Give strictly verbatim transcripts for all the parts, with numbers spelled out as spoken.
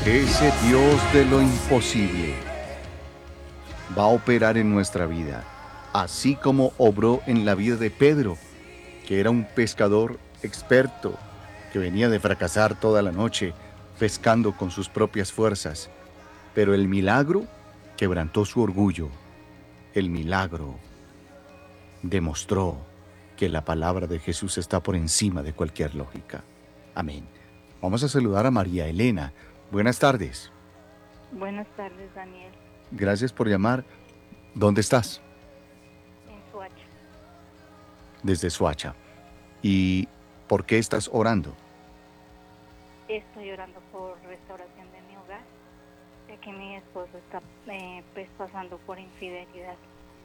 Ese Dios de lo imposible va a operar en nuestra vida, así como obró en la vida de Pedro, que era un pescador experto, que venía de fracasar toda la noche pescando con sus propias fuerzas. Pero el milagro quebrantó su orgullo. El milagro demostró que la palabra de Jesús está por encima de cualquier lógica. Amén. Vamos a saludar a María Elena. Buenas tardes. Buenas tardes, Daniel. Gracias por llamar. ¿Dónde estás? En Soacha. Desde Soacha. ¿Y por qué estás orando? Estoy orando por restauración de mi hogar, ya que mi esposo está eh, pues, pasando por infidelidad.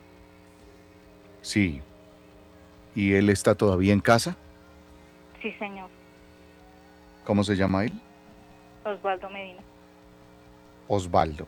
Sí. ¿Y él está todavía en casa? Sí, señor. ¿Cómo se llama él? Osvaldo Medina. Osvaldo.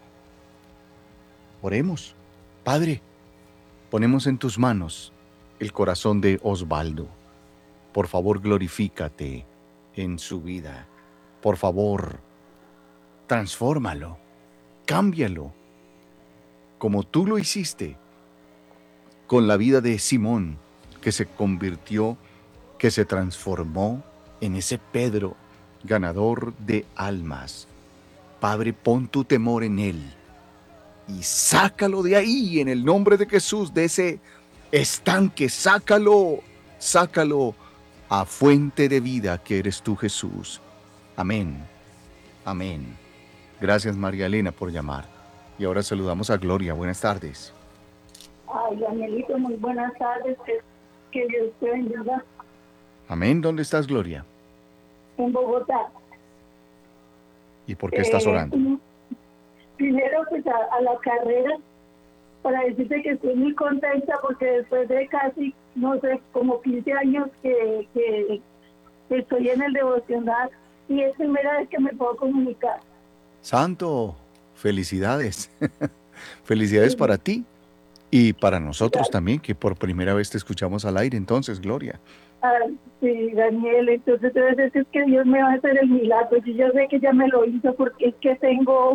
Oremos. Padre, ponemos en tus manos el corazón de Osvaldo. Por favor, glorifícate en su vida. Por favor, transfórmalo, cámbialo, como tú lo hiciste con la vida de Simón, que se convirtió, que se transformó en ese Pedro, ganador de almas. Padre, pon tu temor en él y sácalo de ahí en el nombre de Jesús, de ese estanque, sácalo, sácalo a fuente de vida que eres tú, Jesús. Amén, amén. Gracias, María Elena, por llamar. Y ahora saludamos a Gloria. Buenas tardes. Ay, Danielito, muy buenas tardes. Que, que Dios te bendiga. Amén. ¿Dónde estás, Gloria? En Bogotá. ¿Y por qué estás orando? Eh, primero, pues a, a la carrera, para decirte que estoy muy contenta porque después de casi, no sé, como quince años que, que, que estoy en el devocional y es primera vez que me puedo comunicar. Santo, felicidades. Felicidades sí. Para ti y para nosotros Gracias. También, que por primera vez te escuchamos al aire. Entonces, Gloria. Ay, sí, Daniel, entonces debe ser es que Dios me va a hacer el milagro. Yo ya sé que ya me lo hizo porque es que tengo,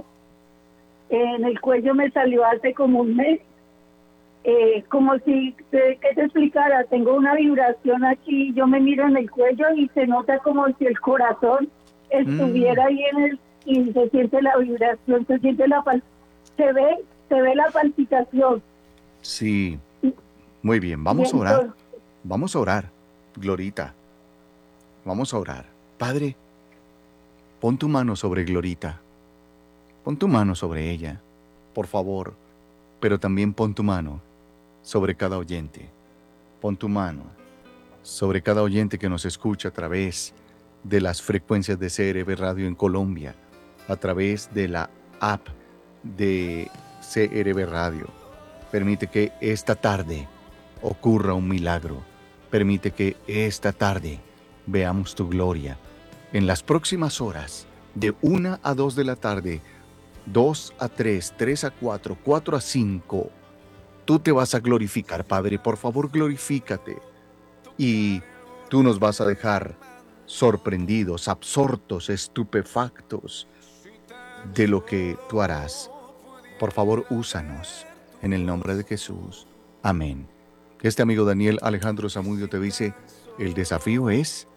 en el cuello me salió hace como un mes, eh, como si, te, que te explicara, tengo una vibración aquí, yo me miro en el cuello y se nota como si el corazón estuviera mm. ahí en el, y se siente la vibración, se siente la pal, se ve, se ve la palpitación. Sí, muy bien, vamos a orar, vamos a orar, Glorita, vamos a orar. Padre, pon tu mano sobre Glorita, pon tu mano sobre ella, por favor, pero también pon tu mano sobre cada oyente, pon tu mano sobre cada oyente que nos escucha a través de las frecuencias de C R B Radio en Colombia, a través de la app de C R B Radio. Permite que esta tarde ocurra un milagro. Permite que esta tarde veamos tu gloria. En las próximas horas, de una a dos de la tarde, dos a tres, tres a cuatro, cuatro a cinco, tú te vas a glorificar, Padre. Por favor, glorifícate. Y tú nos vas a dejar sorprendidos, absortos, estupefactos de lo que tú harás. Por favor, úsanos en el nombre de Jesús. Amén. Este amigo Daniel Alejandro Zamudio te dice, el desafío es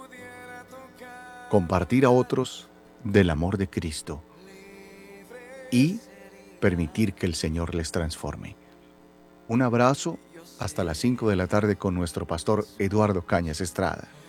compartir a otros del amor de Cristo y permitir que el Señor les transforme. Un abrazo hasta las cinco de la tarde con nuestro pastor Eduardo Cañas Estrada.